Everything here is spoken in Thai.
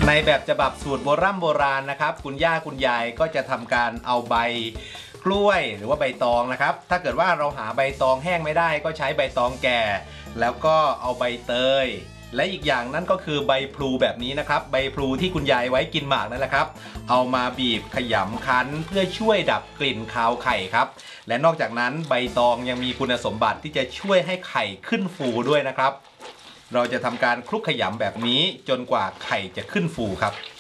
ในแบบฉบับสูตรโบราณนะครับคุณย่าคุณยายก็จะทำการเอาใบกล้วยหรือว่าใบตองนะครับถ้าเกิดว่าเราหาใบตองแห้งไม่ได้ก็ใช้ใบตองแก่แล้วก็เอาใบเตยและอีกอย่างนั่นก็คือใบพลูแบบนี้นะครับใบพลูที่คุณยายไว้กินหมากนั่นแหละครับเอามาบีบขยำคั้นเพื่อช่วยดับกลิ่นคาวไข่ครับและนอกจากนั้นใบตองยังมีคุณสมบัติที่จะช่วยให้ไข่ขึ้นฟูด้วยนะครับเราจะทำการคลุกขยำแบบนี้จนกว่าไข่จะขึ้นฟูครับ